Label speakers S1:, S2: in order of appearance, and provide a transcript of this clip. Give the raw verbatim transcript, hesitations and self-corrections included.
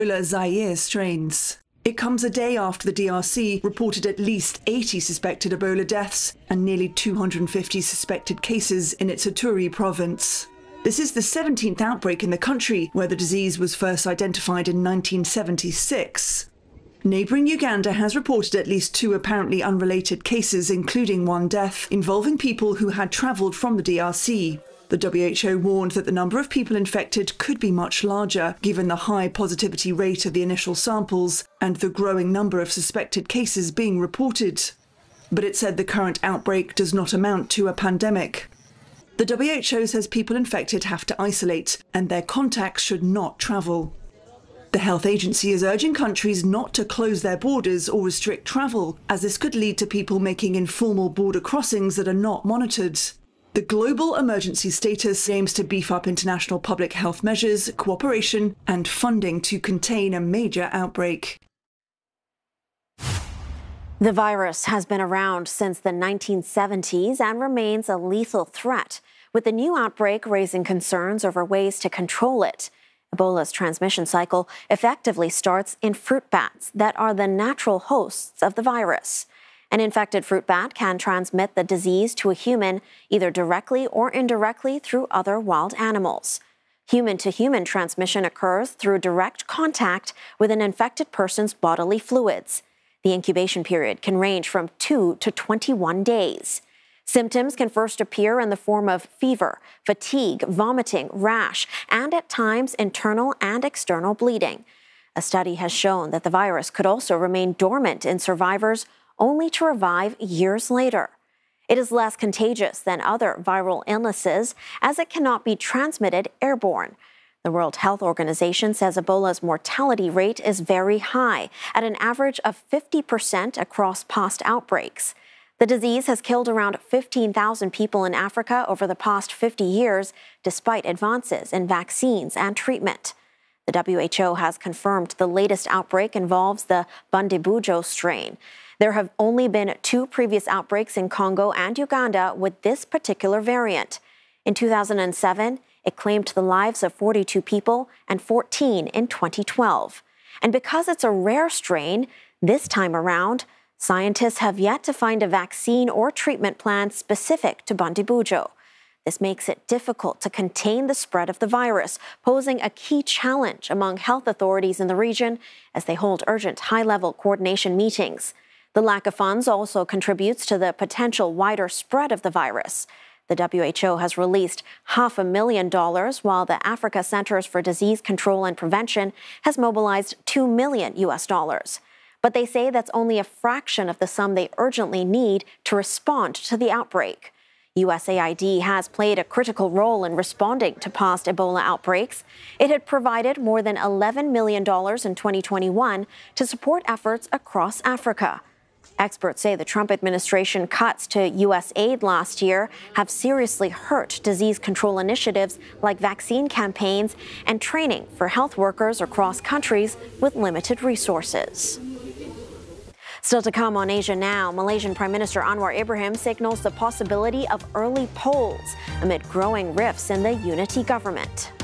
S1: Zaire strains. It comes a day after the D R C reported at least eighty suspected Ebola deaths and nearly two hundred fifty suspected cases in its Ituri province. This is the seventeenth outbreak in the country, where the disease was first identified in nineteen seventy-six. Neighbouring Uganda has reported at least two apparently unrelated cases, including one death, involving people who had travelled from the D R C. The W H O warned that the number of people infected could be much larger, given the high positivity rate of the initial samples and the growing number of suspected cases being reported. But it said the current outbreak does not amount to a pandemic. The W H O says people infected have to isolate and their contacts should not travel. The health agency is urging countries not to close their borders or restrict travel, as this could lead to people making informal border crossings that are not monitored. The global emergency status aims to beef up international public health measures, cooperation and funding to contain a major outbreak.
S2: The virus has been around since the nineteen seventies and remains a lethal threat, with the new outbreak raising concerns over ways to control it. Ebola's transmission cycle effectively starts in fruit bats that are the natural hosts of the virus. An infected fruit bat can transmit the disease to a human either directly or indirectly through other wild animals. Human-to-human transmission occurs through direct contact with an infected person's bodily fluids. The incubation period can range from two to twenty-one days. Symptoms can first appear in the form of fever, fatigue, vomiting, rash, and at times internal and external bleeding. A study has shown that the virus could also remain dormant in survivors only to revive years later. It is less contagious than other viral illnesses, as it cannot be transmitted airborne. The World Health Organization says Ebola's mortality rate is very high, at an average of fifty percent across past outbreaks. The disease has killed around fifteen thousand people in Africa over the past fifty years, despite advances in vaccines and treatment. The W H O has confirmed the latest outbreak involves the Bundibugyo strain. There have only been two previous outbreaks in Congo and Uganda with this particular variant. In two thousand seven, it claimed the lives of forty-two people and fourteen in twenty twelve. And because it's a rare strain, this time around, scientists have yet to find a vaccine or treatment plan specific to Bundibugyo. This makes it difficult to contain the spread of the virus, posing a key challenge among health authorities in the region as they hold urgent high-level coordination meetings. The lack of funds also contributes to the potential wider spread of the virus. The W H O has released half a million dollars, while the Africa Centers for Disease Control and Prevention has mobilized two million U S dollars. But they say that's only a fraction of the sum they urgently need to respond to the outbreak. U S A I D has played a critical role in responding to past Ebola outbreaks. It had provided more than eleven million dollars in twenty twenty-one to support efforts across Africa. Experts say the Trump administration cuts to U S aid last year have seriously hurt disease control initiatives like vaccine campaigns and training for health workers across countries with limited resources. Still to come on Asia Now, Malaysian Prime Minister Anwar Ibrahim signals the possibility of early polls amid growing rifts in the unity government.